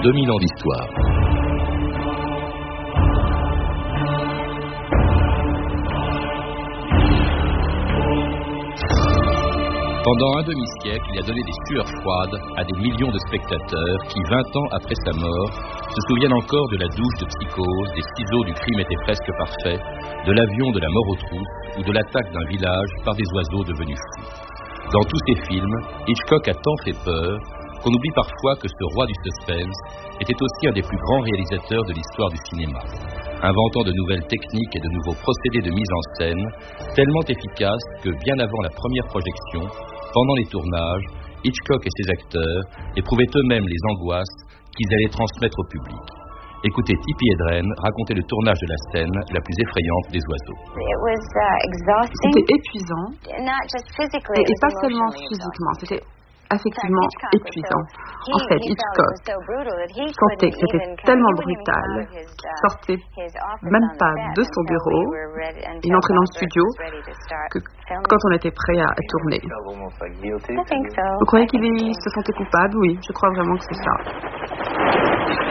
2000 ans d'histoire. Pendant un demi-siècle, il a donné des sueurs froides à des millions de spectateurs qui, 20 ans après sa mort, se souviennent encore de la douche de psychose, des ciseaux du crime était presque parfait, de l'avion de la mort aux trousses ou de l'attaque d'un village par des oiseaux devenus fous. Dans tous ces films, Hitchcock a tant fait peur qu'on oublie parfois que ce roi du suspense était aussi un des plus grands réalisateurs de l'histoire du cinéma, inventant de nouvelles techniques et de nouveaux procédés de mise en scène, tellement efficaces que bien avant la première projection, pendant les tournages, Hitchcock et ses acteurs éprouvaient eux-mêmes les angoisses qu'ils allaient transmettre au public. Écoutez Tippi Hedren raconter le tournage de la scène la plus effrayante des oiseaux. C'était épuisant, et pas seulement physiquement, c'était affectivement épuisant. En fait, Hitchcock sentait que c'était tellement brutal qu'il sortait même pas de son bureau, il entrait dans le studio, que quand on était prêt à tourner. Vous croyez qu'il se sentait coupable? Oui, je crois vraiment que c'est ça.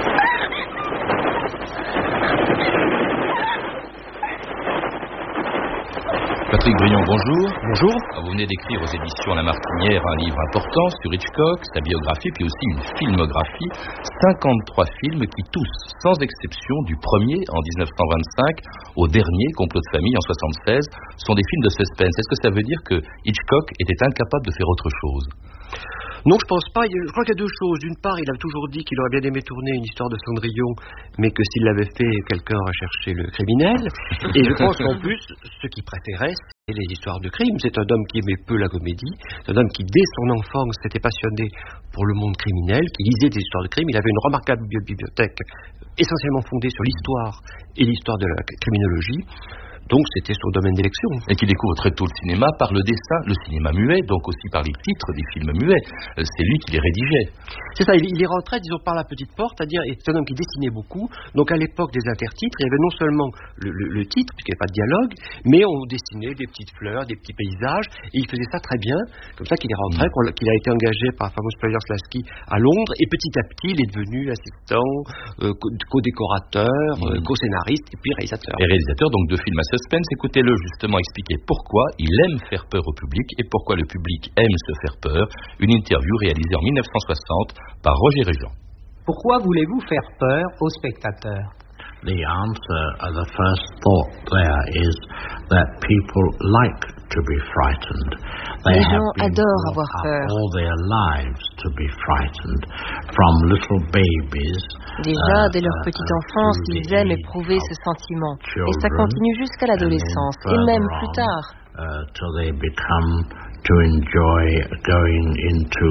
Patrick Brion, bonjour. Bonjour. Vous venez d'écrire aux éditions La Martinière un livre important sur Hitchcock, sa biographie, puis aussi une filmographie. 53 films qui tous, sans exception, du premier en 1925 au dernier, Complot de famille en 1976, sont des films de suspense. Est-ce que ça veut dire que Hitchcock était incapable de faire autre chose ? Non, je pense pas. Je crois qu'il y a deux choses. D'une part, il a toujours dit qu'il aurait bien aimé tourner une histoire de Cendrillon, mais que s'il l'avait fait, quelqu'un aurait cherché le criminel. Et je pense qu'en plus, ce qu'il préférait, c'est les histoires de crime. C'est un homme qui aimait peu la comédie. C'est un homme qui, dès son enfance, s'était passionné pour le monde criminel, qui lisait des histoires de crime. Il avait une remarquable bibliothèque, essentiellement fondée sur l'histoire et l'histoire de la criminologie. Donc c'était son domaine d'élection. Et qui découvre très tôt le cinéma par le dessin, le cinéma muet, donc aussi par les titres des films muets. C'est lui qui les rédigeait. C'est ça, il y rentrait, disons, par la petite porte, c'est-à-dire, c'est un homme qui dessinait beaucoup. Donc à l'époque des intertitres, il y avait non seulement le titre, puisqu'il n'y avait pas de dialogue, mais on dessinait des petites fleurs, des petits paysages, et il faisait ça très bien, comme ça qu'il est rentré, qu'il a été engagé par la fameuse Players Lasky à Londres, et petit à petit, il est devenu assistant, co-décorateur, co-scénariste, et puis réalisateur. Et réalisateur donc de films à suspense, écoutez-le justement expliquer pourquoi il aime faire peur au public et pourquoi le public aime se faire peur. Une interview réalisée en 1960 par Roger Régent. Pourquoi voulez-vous faire peur aux spectateurs? The answer, the first thought there is that people like to be frightened. They Les gens adorent avoir peur. All their lives to be frightened, from little babies. Déjà, dès leur petite enfance, ils aiment éprouver ce sentiment. Et ça continue jusqu'à l'adolescence, et même plus tard. Till they become to enjoy going into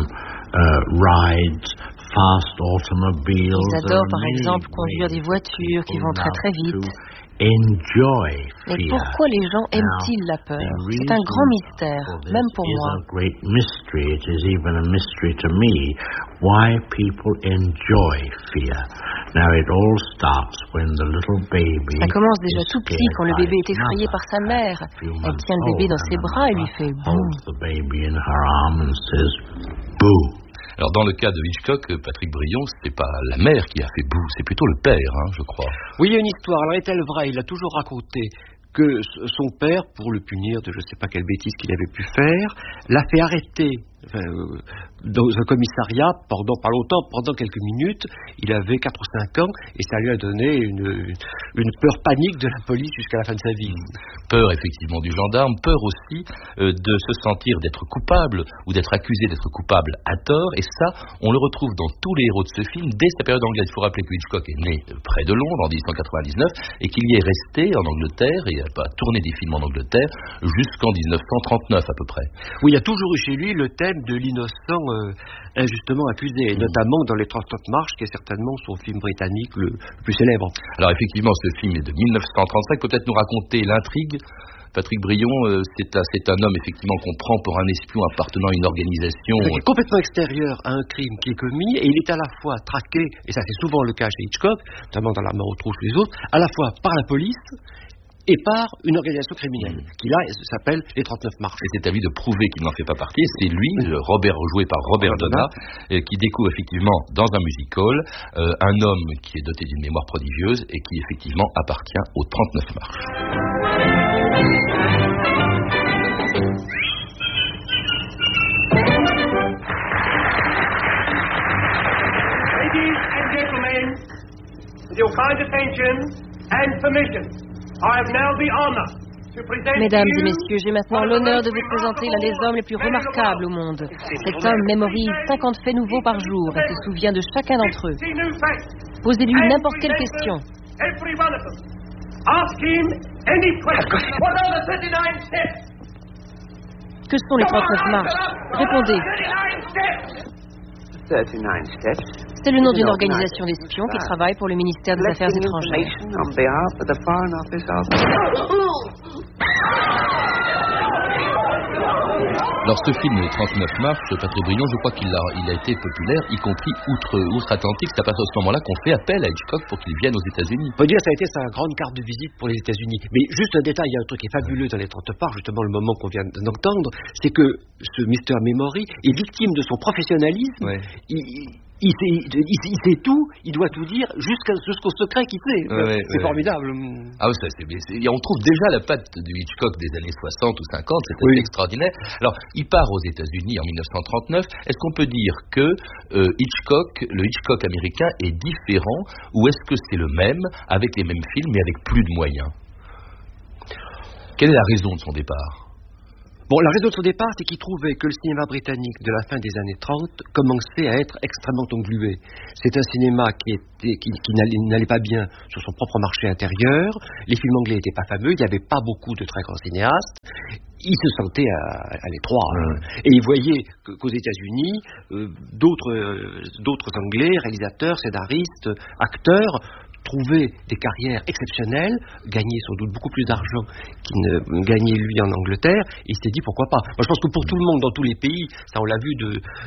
rides, fast automobiles. Ils adorent par exemple conduire des voitures qui vont très très vite. Mais pourquoi les gens aiment-ils la peur? C'est un grand mystère, même pour moi. Ça commence déjà tout petit quand le bébé est effrayé par sa mère. Elle tient le bébé dans ses bras et lui fait bouh. Alors dans le cas de Hitchcock, Patrick Brion, c'est pas la mère qui a fait bouh, c'est plutôt le père, je crois. Oui, il y a une histoire. Alors est-elle vraie? Il a toujours raconté que son père, pour le punir de je ne sais pas quelle bêtise qu'il avait pu faire, l'a fait arrêter dans un commissariat pendant quelques minutes. Il avait 4 ou 5 ans et ça lui a donné une peur panique de la police jusqu'à la fin de sa vie. Peur effectivement du gendarme, peur aussi de se sentir d'être coupable ou d'être accusé d'être coupable à tort, et ça on le retrouve dans tous les héros de ce film dès sa période anglaise. Il faut rappeler que Hitchcock est né près de Londres en 1899 et qu'il y est resté en Angleterre et a tourné des films en Angleterre jusqu'en 1939 à peu près. Oui, il y a toujours eu chez lui le thème de l'innocent injustement accusé, et notamment dans Les 39 marches, qui est certainement son film britannique le plus célèbre. Alors effectivement, ce film est de 1935. Peut-être nous raconter l'intrigue. Patrick Brion, c'est un homme effectivement qu'on prend pour un espion appartenant à une organisation complètement extérieure à un crime qui est commis, et il est à la fois traqué, et ça c'est souvent le cas chez Hitchcock, notamment dans La mort aux trousses ou les autres, à la fois par la police et par une organisation criminelle, qui là s'appelle les 39 Marches. Et c'est à lui de prouver qu'il n'en fait pas partie. C'est lui, joué par Robert Donat, qui découvre effectivement dans un music-hall un homme qui est doté d'une mémoire prodigieuse et qui effectivement appartient aux 39 Marches. Ladies and gentlemen, with your kind attention and permission, I have now the honor to present. Mesdames et messieurs, j'ai maintenant l'honneur de vous présenter l'un des hommes les plus remarquables au monde. Cet homme mémorise 50 faits nouveaux par jour et se souvient de chacun d'entre eux. Posez-lui n'importe quelle question. Every one of them. Ask him any question. What are the 39 steps? Que sont les 39 marches? Répondez. 39 steps. C'est le nom d'une organisation d'espions qui travaille pour le ministère des Affaires étrangères. Alors ce film, Les 39 Marches, Patrick Brion, je crois qu'il a été populaire, y compris outre-Atlantique. C'est à partir de ce moment-là qu'on fait appel à Hitchcock pour qu'il vienne aux États-Unis. On peut dire que ça a été sa grande carte de visite pour les États-Unis. Mais juste un détail, il y a un truc qui est fabuleux dans Les 30 Marches, justement le moment qu'on vient d'entendre, c'est que ce Mr. Memory est victime de son professionnalisme. Ouais. Il sait tout, il doit tout dire jusqu'au secret qu'il sait. C'est formidable. Ah oui, on trouve déjà la patte du Hitchcock des années 60 ou 50, c'est extraordinaire. Alors, il part aux États-Unis en 1939. Est-ce qu'on peut dire que le Hitchcock américain est différent, ou est-ce que c'est le même, avec les mêmes films, mais avec plus de moyens? Quelle est la raison de son départ? Bon, la raison de son départ, c'est qu'il trouvait que le cinéma britannique de la fin des années 30 commençait à être extrêmement englué. C'est un cinéma qui n'allait pas bien sur son propre marché intérieur. Les films anglais n'étaient pas fameux, il n'y avait pas beaucoup de très grands cinéastes. Il se sentait à l'étroit. Et il voyait qu'aux États-Unis, d'autres Anglais, réalisateurs, scénaristes, acteurs, trouver des carrières exceptionnelles, gagner sans doute beaucoup plus d'argent qu'il ne gagnait lui en Angleterre, et il s'est dit pourquoi pas. Moi je pense que pour tout le monde, dans tous les pays, ça on l'a vu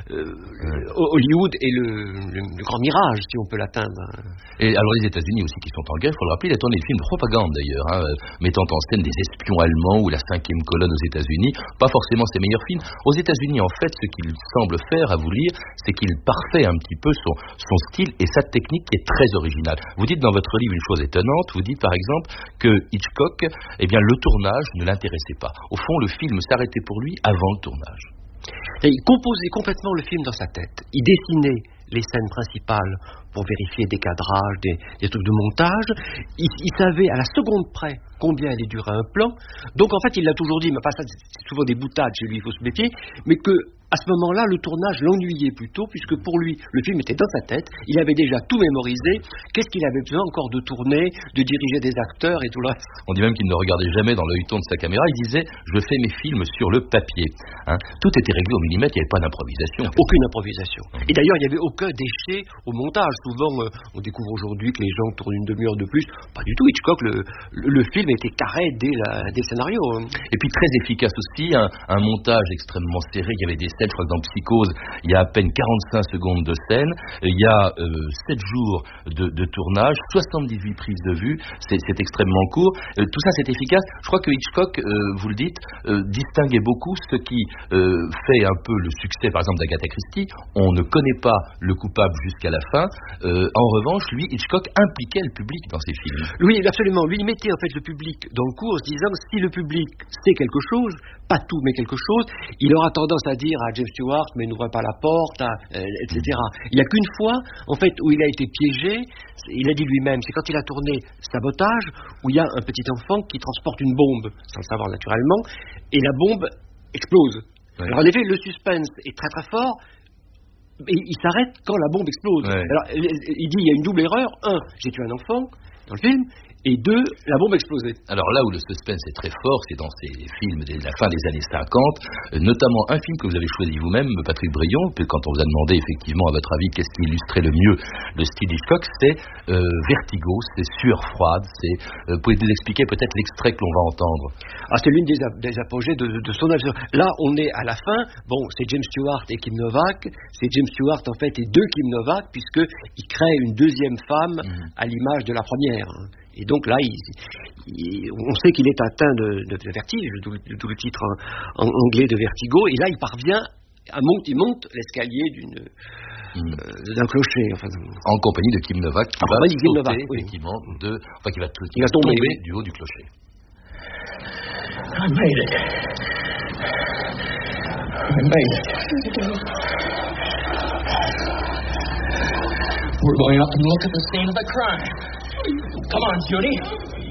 Hollywood est le grand mirage, si on peut l'atteindre. Et alors les États-Unis aussi qui sont en guerre, il faut le rappeler, il a tourné des films de propagande d'ailleurs, mettant en scène des espions allemands ou la 5e colonne aux États-Unis, pas forcément ses meilleurs films. Aux États-Unis en fait, ce qu'il semble faire, à vous lire, c'est qu'il parfait un petit peu son style et sa technique qui est très originale. Vous dites dans votre livre une chose étonnante, vous dites par exemple que Hitchcock, le tournage ne l'intéressait pas. Au fond, le film s'arrêtait pour lui avant le tournage. Et il composait complètement le film dans sa tête. Il dessinait les scènes principales pour vérifier des cadrages, des trucs de montage. Il savait à la seconde près combien allait durer un plan. Donc en fait, il l'a toujours dit, mais pas ça, c'est souvent des boutades chez lui, il faut se méfier, mais que à ce moment-là, le tournage l'ennuyait plutôt, puisque pour lui, le film était dans sa tête, il avait déjà tout mémorisé. Qu'est-ce qu'il avait besoin encore de tourner, de diriger des acteurs et tout le reste? On dit même qu'il ne regardait jamais dans l'œilleton de sa caméra, il disait « je fais mes films sur le papier ». Tout était réglé au millimètre, il n'y avait pas d'improvisation. Aucune improvisation. Et d'ailleurs, il n'y avait aucun déchet au montage. Souvent, on découvre aujourd'hui que les gens tournent une demi-heure de plus. Pas du tout, Hitchcock, le film était carré dès le scénario. Et puis très efficace aussi, un montage extrêmement serré, il y avait des scènes, je crois que dans Psychose, il y a à peine 45 secondes de scène, il y a 7 jours de tournage, 78 prises de vue, c'est extrêmement court. Tout ça, c'est efficace. Je crois que Hitchcock, vous le dites, distinguait beaucoup ce qui fait un peu le succès, par exemple, d'Agatha Christie. On ne connaît pas le coupable jusqu'à la fin. En revanche, lui, Hitchcock impliquait le public dans ses films. Oui, absolument. Lui, il mettait en fait le public dans le coup en se disant, si le public sait quelque chose, pas tout, mais quelque chose, il aura tendance à dire à James Stewart, mais n'ouvre pas la porte, etc. Il n'y a qu'une fois, en fait, où il a été piégé, il a dit lui-même, c'est quand il a tourné Sabotage, où il y a un petit enfant qui transporte une bombe, sans le savoir naturellement, et la bombe explose. Ouais. Alors en effet, le suspense est très très fort, et il s'arrête quand la bombe explose. Ouais. Alors il dit, il y a une double erreur. 1, j'ai tué un enfant dans le film, et 2, la bombe explosée. Alors là où le suspense est très fort, c'est dans ces films de la fin des années 50, notamment un film que vous avez choisi vous-même, Patrick Brion, quand on vous a demandé effectivement à votre avis qu'est-ce qui illustrait le mieux le style Hitchcock, c'est Vertigo, c'est Sueur froide, pouvez-vous expliquer peut-être l'extrait que l'on va entendre? C'est l'une des apogées de son œuvre. Là, on est à la fin, c'est James Stewart et Kim Novak, c'est James Stewart en fait et 2 Kim Novak, puisqu'il crée une deuxième femme à l'image de la première. lumière. Et donc là, on sait qu'il est atteint de vertige, d'où le titre en anglais de Vertigo, et là il parvient il monte l'escalier d'un clocher. Enfin, en compagnie de Kim Novak, qui va sauter, effectivement, qui va tomber du haut du clocher. I made it. We're going up and look at the scene of the crime. Come on, Judy.